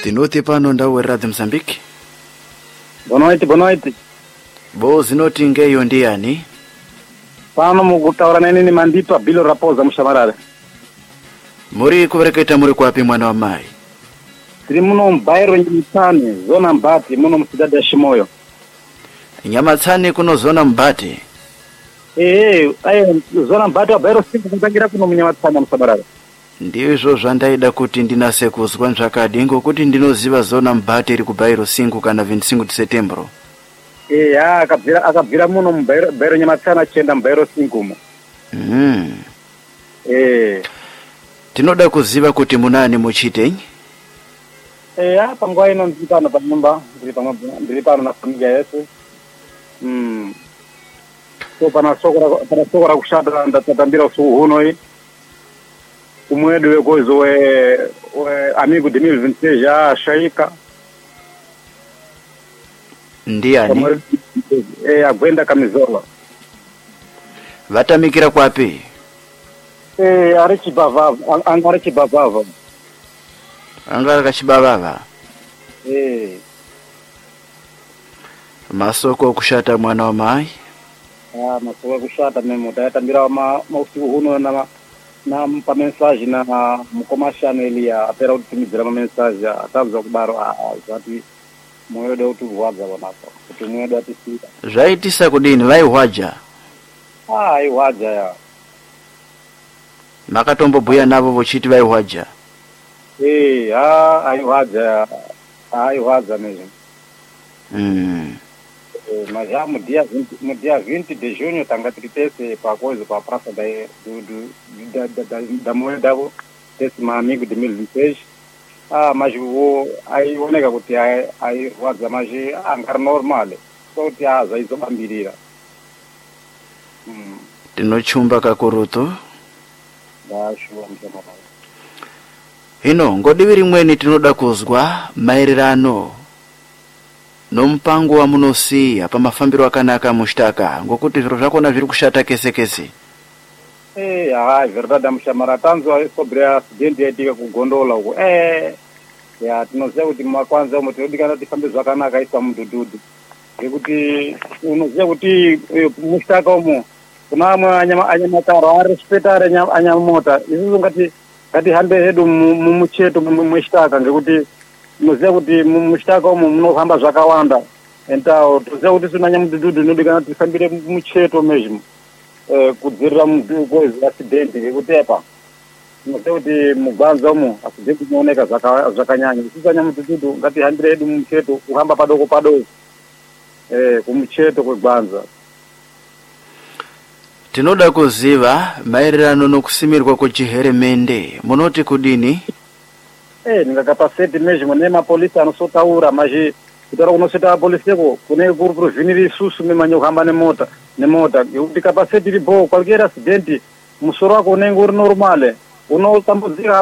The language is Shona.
Zinoti pano ndau Radio Mozambique. Boa noite. Bo zinoti ngeyo ndiani? Pano mukutaura nene ni Mandipa Bilo Raposa mushamarara. Muri kuvereketa muri kwapi mwana wa mai? Tiri muno mbairo Nyamatsane, zona Mbati, muno msidadi ya Shimoyo. Nyamatsane kuno zona Mbati? Zona Mbati wa bairo siku kutangira kuno Nyamatsane mushamarara. Ndizvo zvandaida kuti ndinase kuzwa zvakadingo kuti ndinoziva zona Mbati iri kubairo 5 kana 25 de setembro. Akabvira muno mbairo Nyamatsane achenda mbairo 5 mu. Tinoda kuziva kuti munani muchitenyi? Panguwa ino ndiri pano panyumba, ndiri pano na familia yesu. So pana sokora kushata ndatatambira usiku huno. Umwedu wekozo we amigo de 2026 já shaika. Ndiani? Agwenda Kamizola. Vatamikira kwapi? Ari Chibavava, angari Chibavava. Angara kachibavava. Masoko kushata mwana wa mai? Masoko kushata memo tatambira usiku huno na pa mensagem na mukomashano elia apera utimizira ma mensagem atabza kubaro zati moyo de utuvwadza bonapo kuti moyo de atisika Zvaitisa kudini vaihwaja? Aihwaja ya. Makatombobuya navo vochiti vaihwaja? Aihwaja mesmo. Mas já no dia 20 de junho tanga tritese pa coisa pa praça da moeda desse meu amigo de 2026. Mas aí onega kuti aí waza mas angar normal. Só ti aza izo bambirira. Tinochumba kakurutu. Dashuwa mtama. Hino ngodivi rimweni tinoda kuzwa maererano nompango wa munosiya pamafambiro akanaka mushtaka ngokuti zviro zvakona zviri kushata kese. Verdade mushamara tanzo sobre acidente yatika kugondola uko. Tinoziva kuti makwanza tinodikana tifambe zvakanaka isa mudhudhudhu. Ngekuti unoziva kuti mushtaka umo kuna amwe anyamataro arespetare anyamota. Isusu ngatihambe hedu mumucheto mushtaka ngekuti muziva kuti mushtaka umu munohamba zvakawanda. Entawo toziva kuti sunanya mudhudhudhu inodikana tifambire mucheto mesmo. Kudzirira mukozi accident ngekuti apa muziva kuti mugwanza umu accident inooneka zvakanyanya. Isisanya mudhudhudhu ngatihambire hedu mumucheto kuhamba padoko. Kumucheto kwegwanza. Tinoda kuziva maererano nokusimirwa kuchiheremende munoti kudini? Ndingakapaseti mesmo nema polisi anosotaura mas kutaura kunoseta poliseko kune kuruvhinira isusu memanya kuhamba nemota ngekuti kapaseti ribo qualquer acidente musoro wako unenge uri normale unotambudzika